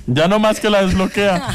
Ya no más que la desbloquea.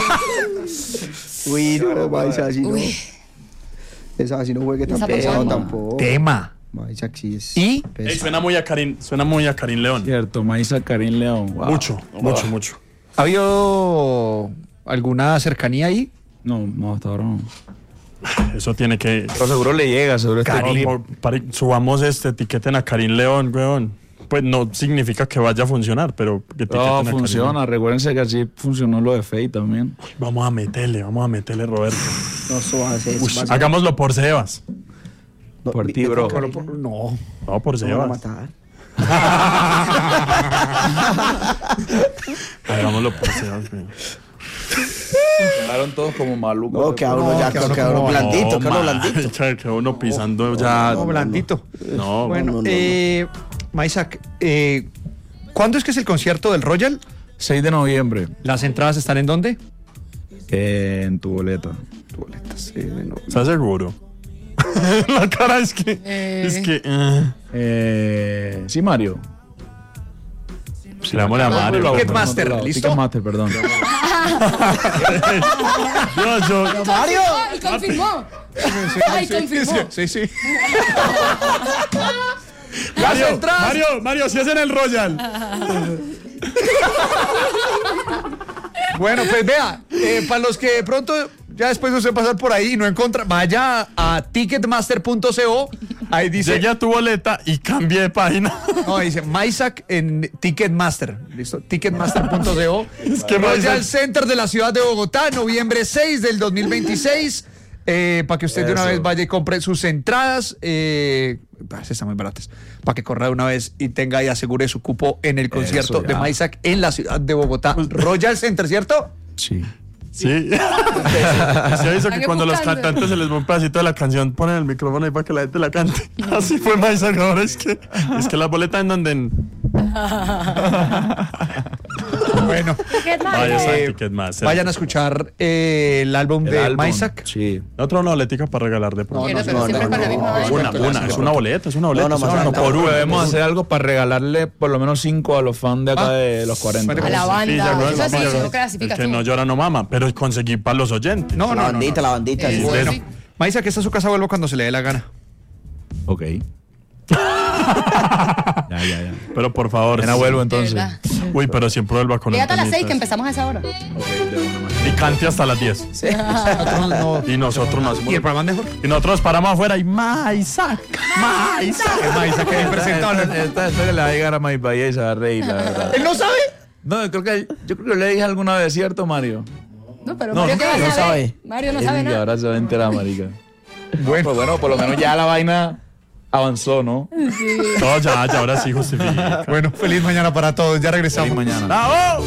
Uy, no, Maisa, así no. Esa así no juegue tan pesado tampoco. Tema. Maisa, sí es. Y Suena muy a Karim León. Cierto, Maisa Karim León. Wow. Mucho. ¿ha habido alguna cercanía ahí? No, hasta ahora no. Eso tiene que... Pero seguro le llega, seguro Subamos etiqueten a Karim León, weón. Pues no significa que vaya a funcionar, pero que etiqueten No, a Karim funciona. León. Recuérdense que así funcionó lo de Faye también. Vamos a meterle, Roberto. No, eso va a ser. Hagámoslo por Sebas. Por ti, bro. No. No, por Se van a Sebas. matar. Hagámoslo por Sebas, weón. Quedaron todos como malucos. No, queda uno ya, queda uno blandito, queda uno blandito. Queda uno pisando ya. No, blandito. No, Bueno, Maisak, ¿cuándo es que es el concierto del Royal? 6 de noviembre. ¿Las entradas están en dónde? En tu boleta. ¿Estás seguro? La cara es que... Sí, Mario. Dámosle a Mario. Ticketmaster, ¿listo? Ticketmaster, perdón. Yo. ¡Mario! ¡Ay, confirmó! ¡Ay, confirmó! Sí. Mario, si es en el Royal. Bueno, pues vea, para los que de pronto ya después de usted pasar por ahí y no encuentra, vaya a ticketmaster.co. Ahí dice. Llegué a tu boleta y cambié de página. No, dice Maisak en Ticketmaster. ¿Listo? Ticketmaster.co. Es que Royal Maisak- Center de la ciudad de Bogotá, noviembre 6 del 2026. Para que usted de una Eso. vez vaya y compre sus entradas. Están muy baratas. Para que corra de una vez y tenga y asegure su cupo en el concierto Eso, de ya. Maisak en la ciudad de Bogotá. Royal Center, ¿cierto? Sí. Sí. Se aviso que Están cuando los enfocando. cantantes se les va un pedacito de la canción, ponen el micrófono ahí para que la gente la cante. Así fue Maisak. Ahora es que las boletas en donde... Bueno, Vaya a Ticketmaster. vayan a escuchar el álbum El de álbum. Maisak. Sí. Otra una boletica para regalar de pronto. Quiero, pero siempre con la misma vaina. Una, es una boleta. No, no, más Uno por uno. Debemos hacer algo para regalarle por lo menos 5 a los fans de acá de los 40. Bueno, A la banda. Pilla, güey, Eso sí, pilla, eso güey. clasifica El que tú. no llora no mama, pero conseguí para los oyentes. No, La bandita, la bandita. Sí. sí. Bueno, Sí. Maisak, esta es su casa, vuelvo cuando se le dé la gana. Ok. Ya. Pero por favor. Mañana vuelvo entonces. De verdad. Uy, pero siempre vuelva con Quédate a las 6 que antenitas. empezamos a esa hora. Y cante hasta las 10. Y nosotros nos ¿Y el programa es mejor? Y nosotros paramos afuera y Maisak. Maisak, que es impresentable. Esta le va a llegar a Mike Bahía y se va a reír, la verdad. ¿Él no sabe? No, yo creo que le dije alguna vez, ¿cierto, Mario? No, pero No, Mario, ¿qué va a no saber? sabe. Mario no Él sabe que nada. ahora se va a enterar, marica. Bueno, por lo menos ya la vaina avanzó, ¿no? No, ya, ahora sí justifica. Bueno, feliz mañana para todos. Ya regresamos. Feliz mañana. ¡Bravo!